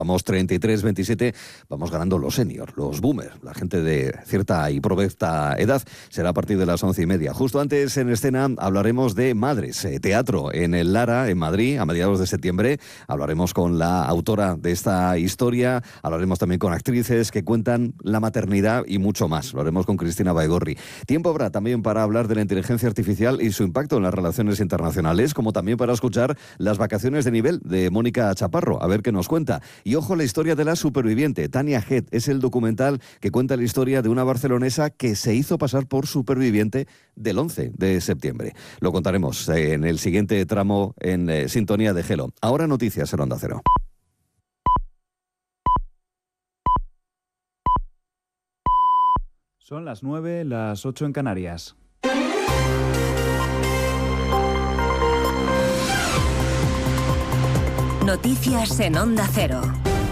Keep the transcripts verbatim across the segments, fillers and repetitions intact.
Vamos treinta y tres veintisiete, vamos ganando los senior, los boomers, la gente de cierta y provecta edad. Será a partir de las once y media. Justo antes en escena hablaremos de Madres, eh, teatro en el Lara, en Madrid, a mediados de septiembre. Hablaremos con la autora de esta historia, hablaremos también con actrices que cuentan la maternidad y mucho más. Lo haremos con Cristina Baigorri. Tiempo habrá también para hablar de la inteligencia artificial y su impacto en las relaciones internacionales, como también para escuchar las vacaciones de nivel de Mónica Chaparro, a ver qué nos cuenta. Y ojo, la historia de la superviviente. Tania Head es el documental que cuenta la historia de una barcelonesa que se hizo pasar por superviviente del once de septiembre. Lo contaremos en el siguiente tramo en eh, Sintonía de Gelo. Ahora noticias en Onda Cero. Son las nueve, las ocho en Canarias. Noticias en Onda Cero.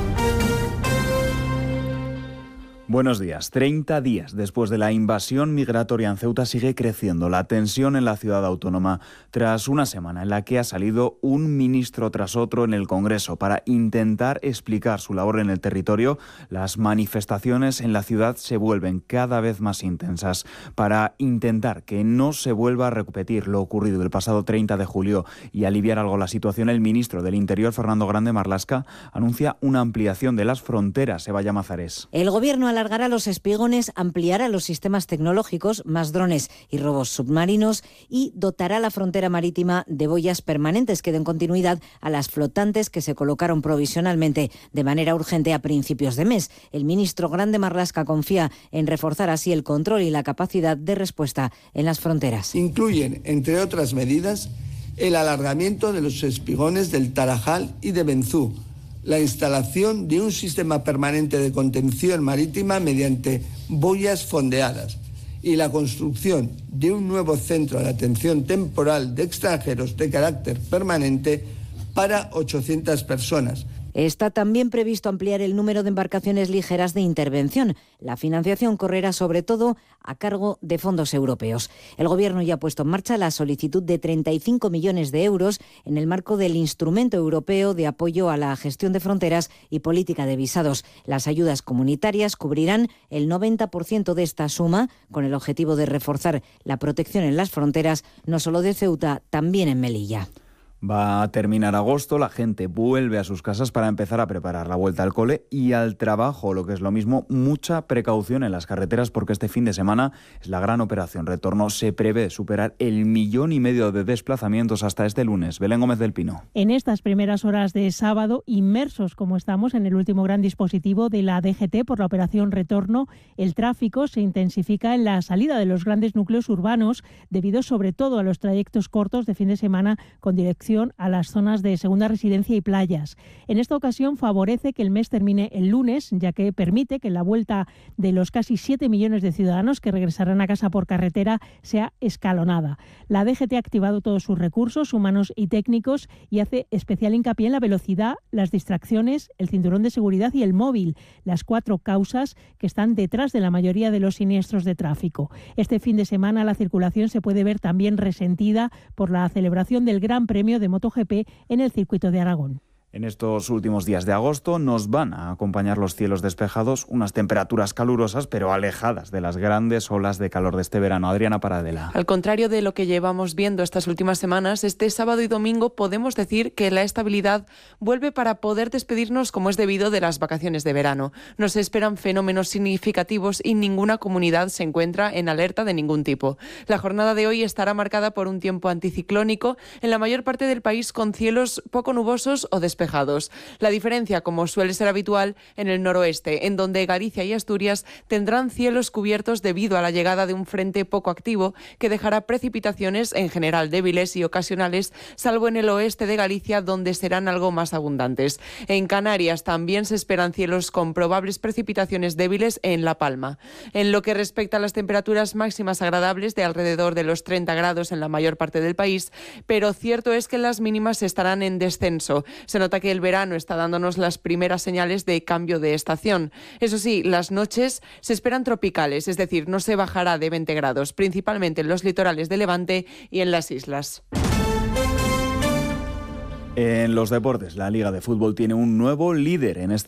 Buenos días. treinta días después de la invasión migratoria en Ceuta sigue creciendo la tensión en la ciudad autónoma tras una semana en la que ha salido un ministro tras otro en el Congreso para intentar explicar su labor en el territorio. Las manifestaciones en la ciudad se vuelven cada vez más intensas para intentar que no se vuelva a repetir lo ocurrido el pasado treinta de julio y aliviar algo la situación. El ministro del Interior, Fernando Grande Marlaska, anuncia una ampliación de las fronteras. Evalla Mazarés. El gobierno ha alargará los espigones, ampliará los sistemas tecnológicos, más drones y robos submarinos y dotará la frontera marítima de boyas permanentes que den continuidad a las flotantes que se colocaron provisionalmente de manera urgente a principios de mes. El ministro Grande Marlaska confía en reforzar así el control y la capacidad de respuesta en las fronteras. Incluyen, entre otras medidas, el alargamiento de los espigones del Tarajal y de Benzú, la instalación de un sistema permanente de contención marítima mediante boyas fondeadas y la construcción de un nuevo centro de atención temporal de extranjeros de carácter permanente para ochocientas personas. Está también previsto ampliar el número de embarcaciones ligeras de intervención. La financiación correrá sobre todo a cargo de fondos europeos. El Gobierno ya ha puesto en marcha la solicitud de treinta y cinco millones de euros en el marco del Instrumento Europeo de Apoyo a la Gestión de Fronteras y Política de Visados. Las ayudas comunitarias cubrirán el noventa por ciento de esta suma, con el objetivo de reforzar la protección en las fronteras, no solo de Ceuta, también en Melilla. Va a terminar agosto, la gente vuelve a sus casas para empezar a preparar la vuelta al cole y al trabajo, lo que es lo mismo, mucha precaución en las carreteras porque este fin de semana es la gran operación retorno. Se prevé superar el millón y medio de desplazamientos hasta este lunes. Belén Gómez del Pino. En estas primeras horas de sábado, inmersos como estamos en el último gran dispositivo de la D G T por la operación retorno, el tráfico se intensifica en la salida de los grandes núcleos urbanos debido sobre todo a los trayectos cortos de fin de semana con dirección a las zonas de segunda residencia y playas. En esta ocasión favorece que el mes termine el lunes, ya que permite que la vuelta de los casi siete millones de ciudadanos que regresarán a casa por carretera sea escalonada. La D G T ha activado todos sus recursos humanos y técnicos y hace especial hincapié en la velocidad, las distracciones, el cinturón de seguridad y el móvil, las cuatro causas que están detrás de la mayoría de los siniestros de tráfico. Este fin de semana la circulación se puede ver también resentida por la celebración del Gran Premio de MotoGP en el circuito de Aragón. En estos últimos días de agosto nos van a acompañar los cielos despejados, unas temperaturas calurosas pero alejadas de las grandes olas de calor de este verano. Adriana Paradela. Al contrario de lo que llevamos viendo estas últimas semanas, este sábado y domingo podemos decir que la estabilidad vuelve para poder despedirnos como es debido de las vacaciones de verano. Nos esperan fenómenos significativos y ninguna comunidad se encuentra en alerta de ningún tipo. La jornada de hoy estará marcada por un tiempo anticiclónico en la mayor parte del país con cielos poco nubosos o despejados. Despejados. La diferencia, como suele ser habitual, en el noroeste, en donde Galicia y Asturias tendrán cielos cubiertos debido a la llegada de un frente poco activo que dejará precipitaciones en general débiles y ocasionales, salvo en el oeste de Galicia, donde serán algo más abundantes. En Canarias también se esperan cielos con probables precipitaciones débiles en La Palma. En lo que respecta a las temperaturas máximas agradables de alrededor de los treinta grados en la mayor parte del país, pero cierto es que las mínimas estarán en descenso. Se nota que el verano está dándonos las primeras señales de cambio de estación. Eso sí, las noches se esperan tropicales, es decir, no se bajará de veinte grados, principalmente en los litorales de Levante y en las islas. En los deportes, la Liga de Fútbol tiene un nuevo líder en este